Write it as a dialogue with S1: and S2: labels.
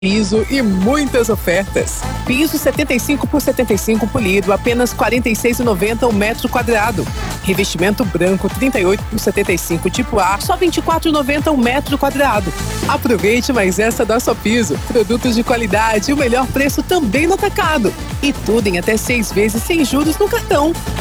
S1: Piso e muitas ofertas. Piso 75 por 75 polido, apenas R$ 46,90 o metro quadrado. Revestimento branco 38 por 75 tipo A, só R$ 24,90 o metro quadrado. Aproveite mais essa da Só Piso. Produtos de qualidade e o melhor preço também no atacado. E tudo em até 6 vezes sem juros no cartão.